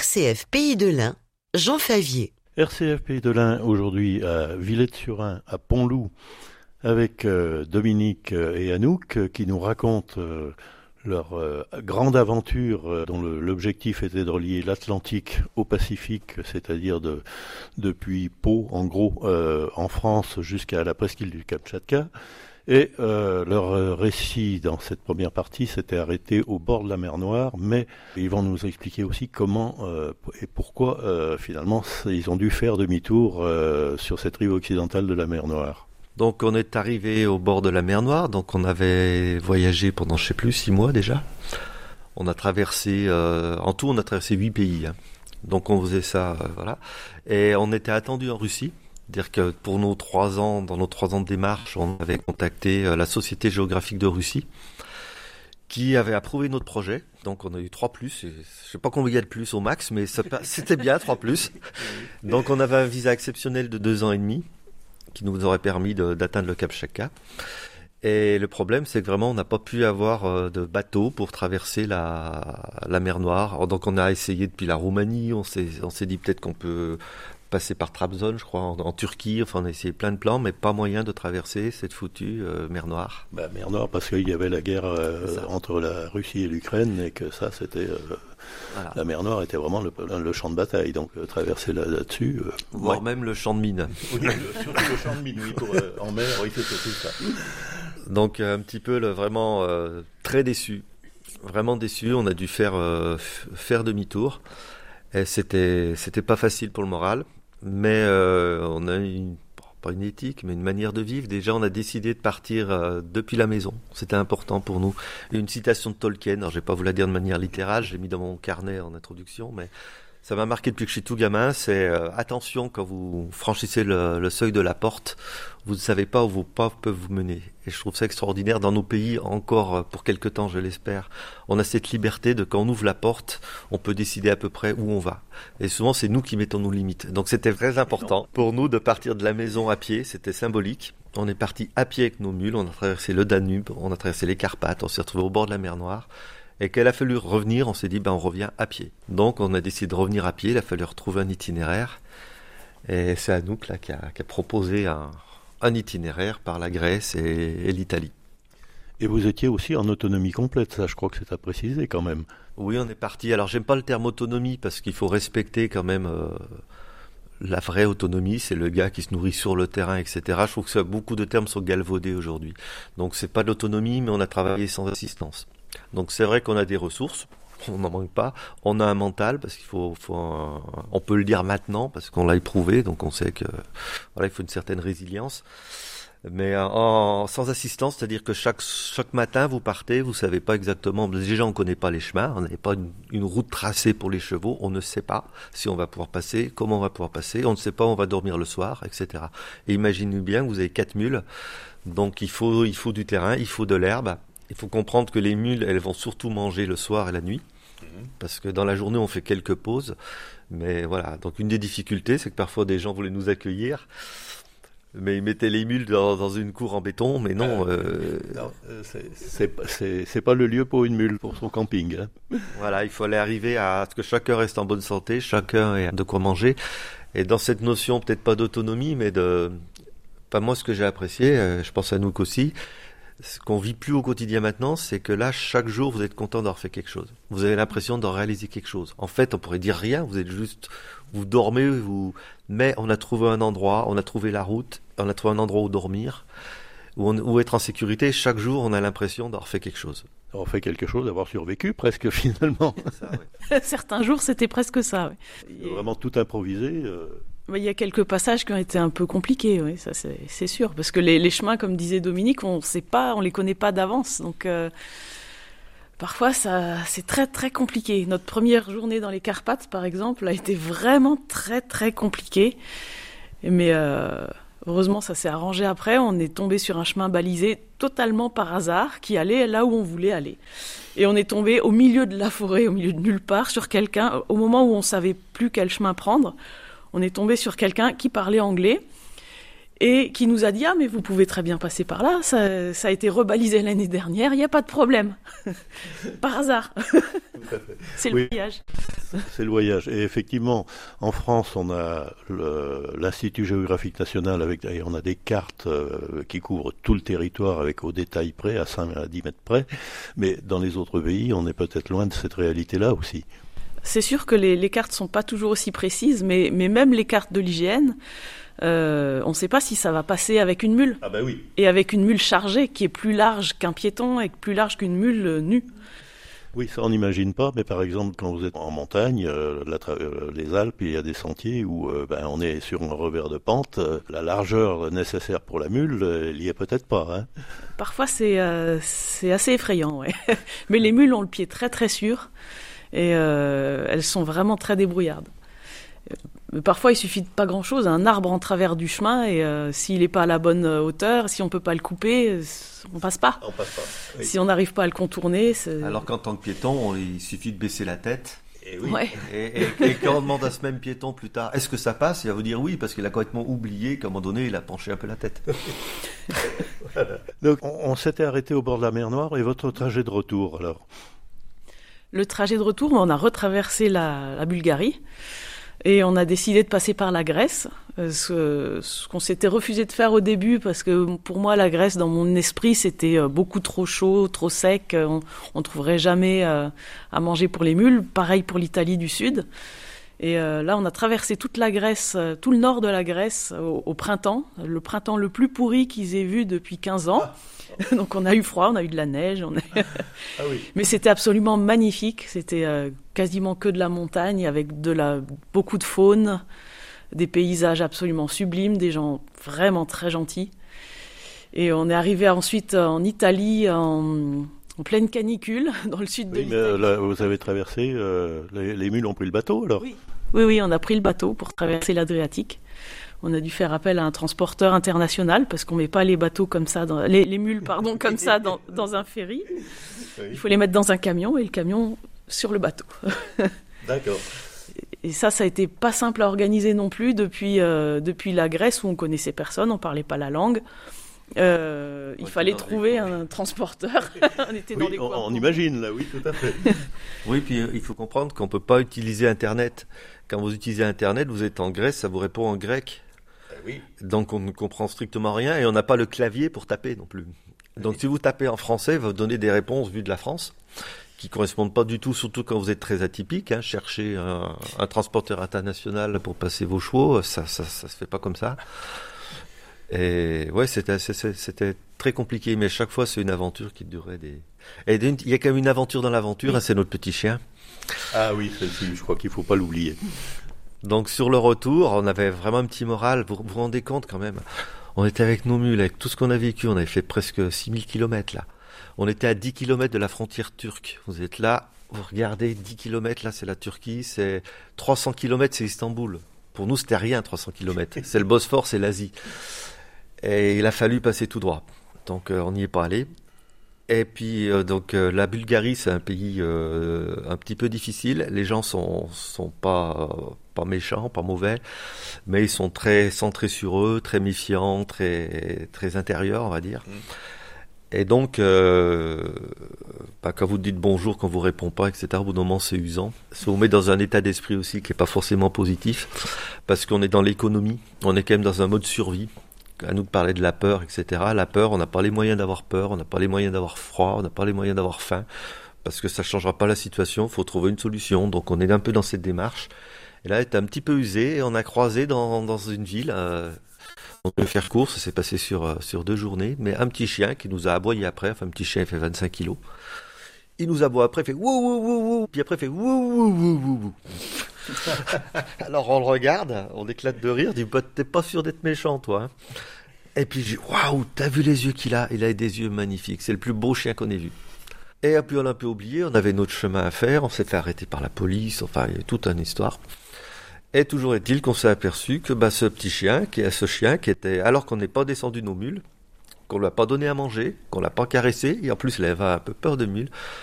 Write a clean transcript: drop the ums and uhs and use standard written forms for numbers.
RCF Pays de l'Ain, Jean Favier. RCF Pays de l'Ain, aujourd'hui à Villette-sur-Ain, à Pont-Loup, avec Dominique et Anouk qui nous racontent leur grande aventure dont l'objectif était de relier l'Atlantique au Pacifique, c'est-à-dire depuis Pau, en gros, en France jusqu'à la presqu'île du Kamtchatka. Et leur récit dans cette première partie s'était arrêté au bord de la mer Noire, mais ils vont nous expliquer aussi comment et pourquoi finalement ils ont dû faire demi-tour sur cette rive occidentale de la mer Noire. Donc on est arrivé au bord de la mer Noire, donc on avait voyagé pendant 6 mois déjà. On a traversé, en tout on a traversé 8 pays, hein. Donc on faisait ça, voilà. Et on était attendu en Russie. C'est-à-dire que pour nos 3 ans, dans nos 3 ans de démarche, on avait contacté la Société géographique de Russie, qui avait approuvé notre projet. Donc on a eu 3+, je sais pas combien il y a de plus au max, mais c'était bien 3+. Donc on avait un visa exceptionnel de 2 ans et demi, qui nous aurait permis d'atteindre le Kamtchatka. Et le problème, c'est que vraiment, on n'a pas pu avoir de bateau pour traverser la mer Noire. Donc on a essayé depuis la Roumanie, on s'est dit peut-être qu'on peut passer par Trabzon, je crois, en Turquie. Enfin, on a essayé plein de plans, mais pas moyen de traverser cette foutue mer Noire. Mer Noire, parce qu'il y avait la guerre entre la Russie et l'Ukraine, et que ça, c'était... Voilà. La mer Noire était vraiment le champ de bataille, donc traverser là-dessus... Voire même le champ de mine. Oui, surtout le champ de mine, oui, en mer, oui, c'était tout ça. Donc un petit peu, vraiment très déçu. Vraiment déçu, on a dû faire demi-tour. Et c'était pas facile pour le moral, mais on a pas une éthique, mais une manière de vivre. Déjà, on a décidé de partir depuis la maison. C'était important pour nous. Une citation de Tolkien, alors je vais pas vous la dire de manière littérale, j'ai mis dans mon carnet en introduction, mais ça m'a marqué depuis que je suis tout gamin, c'est attention quand vous franchissez le seuil de la porte, vous ne savez pas où vos pas peuvent vous mener. Et je trouve ça extraordinaire dans nos pays, encore pour quelque temps je l'espère. On a cette liberté de quand on ouvre la porte, on peut décider à peu près où on va. Et souvent c'est nous qui mettons nos limites. Donc c'était très important pour nous de partir de la maison à pied, c'était symbolique. On est parti à pied avec nos mules, on a traversé le Danube, on a traversé les Carpates, on s'est retrouvé au bord de la mer Noire. Et qu'il a fallu revenir, on s'est dit, on revient à pied. Donc, on a décidé de revenir à pied, il a fallu retrouver un itinéraire. Et c'est Anouk, là, qui a proposé un itinéraire par la Grèce et l'Italie. Et vous étiez aussi en autonomie complète, ça, je crois que c'est à préciser quand même. Oui, on est parti. Alors, j'aime pas le terme autonomie, parce qu'il faut respecter quand même la vraie autonomie, c'est le gars qui se nourrit sur le terrain, etc. Je trouve que beaucoup de termes sont galvaudés aujourd'hui. Donc, c'est pas de l'autonomie, mais on a travaillé sans assistance. Donc c'est vrai qu'on a des ressources, on n'en manque pas. On a un mental parce qu'il on peut le dire maintenant parce qu'on l'a éprouvé, donc on sait que voilà, il faut une certaine résilience. Mais sans assistance, c'est-à-dire que chaque matin vous partez, vous savez pas exactement. Déjà on connaît pas les chemins, on n'avait pas une route tracée pour les chevaux, on ne sait pas si on va pouvoir passer, comment on va pouvoir passer, on ne sait pas où on va dormir le soir, etc. Et imaginez bien que vous avez 4 mules, donc il faut du terrain, il faut de l'herbe. Il faut comprendre que les mules, elles vont surtout manger le soir et la nuit, parce que dans la journée, on fait quelques pauses. Mais voilà, donc une des difficultés, c'est que parfois des gens voulaient nous accueillir, mais ils mettaient les mules dans une cour en béton, mais non. Non, c'est pas le lieu pour une mule, pour son camping. Hein. Voilà, il fallait arriver à ce que chacun reste en bonne santé, chacun ait de quoi manger. Et dans cette notion, peut-être pas d'autonomie, mais moi, ce que j'ai apprécié, je pense à Anouk aussi, ce qu'on vit plus au quotidien maintenant, c'est que là, chaque jour, vous êtes content d'avoir fait quelque chose. Vous avez l'impression d'en réaliser quelque chose. En fait, on pourrait dire rien, vous dormez, mais on a trouvé un endroit, on a trouvé la route, on a trouvé un endroit où dormir, où être en sécurité. Chaque jour, on a l'impression d'avoir fait quelque chose. D'avoir fait quelque chose, d'avoir survécu presque finalement. Ça, ouais. Certains jours, c'était presque ça. Ouais. Vraiment tout improvisé. Il y a quelques passages qui ont été un peu compliqués, oui, ça c'est sûr, parce que les chemins, comme disait Dominique, on les connaît pas d'avance, donc parfois c'est très très compliqué. Notre première journée dans les Carpates, par exemple, a été vraiment très très compliquée, mais heureusement ça s'est arrangé après. On est tombé sur un chemin balisé totalement par hasard, qui allait là où on voulait aller, et on est tombé au milieu de la forêt, au milieu de nulle part, sur quelqu'un au moment où on savait plus quel chemin prendre. On est tombé sur quelqu'un qui parlait anglais et qui nous a dit « Ah, mais vous pouvez très bien passer par là, ça a été rebalisé l'année dernière, il n'y a pas de problème. » Par hasard. C'est le voyage. C'est le voyage. Et effectivement, en France, on a l'Institut géographique national et on a des cartes qui couvrent tout le territoire avec au détail près, à 5 à 10 mètres près. Mais dans les autres pays, on est peut-être loin de cette réalité-là aussi. C'est sûr que les cartes sont pas toujours aussi précises, mais même les cartes de l'IGN, on ne sait pas si ça va passer avec une mule. Ah ben oui. Et avec une mule chargée qui est plus large qu'un piéton et plus large qu'une mule nue. Oui, ça on n'imagine pas, mais par exemple quand vous êtes en montagne, les Alpes, il y a des sentiers où on est sur un revers de pente, la largeur nécessaire pour la mule, il n'y est peut-être pas. Hein. Parfois c'est assez effrayant, ouais. Mais les mules ont le pied très très sûr et elles sont vraiment très débrouillardes. Parfois, il suffit de pas grand-chose, un arbre en travers du chemin, et s'il n'est pas à la bonne hauteur, si on peut pas le couper, on passe pas. On passe pas. Oui. Si on n'arrive pas à le contourner, Alors qu'en tant que piéton, il suffit de baisser la tête. Et oui. Ouais. Et quand on demande à ce même piéton plus tard, est-ce que ça passe, il va vous dire oui, parce qu'il a complètement oublié qu'à un moment donné, il a penché un peu la tête. Voilà. Donc, on s'était arrêté au bord de la mer Noire, et votre trajet de retour, alors? Le trajet de retour, on a retraversé la Bulgarie. Et on a décidé de passer par la Grèce, ce qu'on s'était refusé de faire au début, parce que pour moi, la Grèce, dans mon esprit, c'était beaucoup trop chaud, trop sec. On ne trouverait jamais à manger pour les mules. Pareil pour l'Italie du Sud. Et là, on a traversé toute la Grèce, tout le nord de la Grèce au printemps. Le printemps le plus pourri qu'ils aient vu depuis 15 ans. Donc on a eu froid, on a eu de la neige. Ah oui. Mais c'était absolument magnifique. C'était quasiment que de la montagne avec beaucoup de faune, des paysages absolument sublimes, des gens vraiment très gentils. Et on est arrivé ensuite en Italie en pleine canicule dans le sud de l'Italie. Mais là, vous avez traversé, les mules ont pris le bateau alors? Oui, on a pris le bateau pour traverser l'Adriatique. On a dû faire appel à un transporteur international parce qu'on met pas les bateaux comme ça, les mules comme ça dans un ferry. Oui. Il faut les mettre dans un camion et le camion sur le bateau. D'accord. Et ça a été pas simple à organiser non plus depuis la Grèce où on connaissait personne, on parlait pas la langue. Il fallait trouver un transporteur. On était dans les coins. On imagine là, oui, tout à fait. Oui, puis il faut comprendre qu'on peut pas utiliser Internet. Quand vous utilisez Internet, vous êtes en Grèce, ça vous répond en grec. Oui. Donc on ne comprend strictement rien et on n'a pas le clavier pour taper non plus. Donc si vous tapez en français, il va vous donner des réponses vues de la France qui correspondent pas du tout, surtout quand vous êtes très atypique. Hein. Chercher un transporteur international pour passer vos chevaux, ça se fait pas comme ça. Et ouais, c'était très compliqué, mais chaque fois c'est une aventure qui durait des. Et il y a quand même une aventure dans l'aventure, oui. Hein, c'est notre petit chien. Ah oui, celle-ci, je crois qu'il faut pas l'oublier. Donc sur le retour, on avait vraiment un petit moral. Vous vous rendez compte quand même? On était avec nos mules, avec tout ce qu'on a vécu. On avait fait presque 6000 km là. On était à 10 km de la frontière turque. Vous êtes là, vous regardez 10 km là, c'est la Turquie. C'est 300 km, c'est Istanbul. Pour nous, c'était rien, 300 km. C'est le Bosphore, c'est l'Asie. Et il a fallu passer tout droit. Donc on n'y est pas allé. Et puis la Bulgarie, c'est un pays un petit peu difficile. Les gens sont pas méchants, pas mauvais, mais ils sont très centrés sur eux, très méfiants, très intérieurs, on va dire. Et donc quand vous dites bonjour, quand vous répond pas, etc., au bout d'un moment c'est usant. Ça vous met dans un état d'esprit aussi qui est pas forcément positif, parce qu'on est dans l'économie, on est quand même dans un mode survie. À nous de parler de la peur, etc. La peur, on n'a pas les moyens d'avoir peur, on n'a pas les moyens d'avoir froid, on n'a pas les moyens d'avoir faim, parce que ça ne changera pas la situation, il faut trouver une solution. Donc on est un peu dans cette démarche. Et là, on est un petit peu usé, et on a croisé dans une ville, on devait faire court, ça s'est passé sur 2 journées, mais un petit chien qui nous a aboyé après, enfin un petit chien, il fait 25 kilos. Il nous aboie après, il fait wouh wouh wouh wouh, puis après il fait wouh wouh wouh wouh wouh. Alors on le regarde, on éclate de rire, dit bah, t'es pas sûr d'être méchant toi. Hein. Et puis je dis waouh, t'as vu les yeux qu'il a? Il a des yeux magnifiques, c'est le plus beau chien qu'on ait vu. Et puis on l'a un peu oublié, on avait notre chemin à faire, on s'est fait arrêter par la police, enfin il y a toute une histoire. Et toujours est-il qu'on s'est aperçu que ce chien qui était, alors qu'on n'est pas descendu nos mules, qu'on lui a pas donné à manger, qu'on l'a pas caressé, et en plus il avait un peu peur de mule,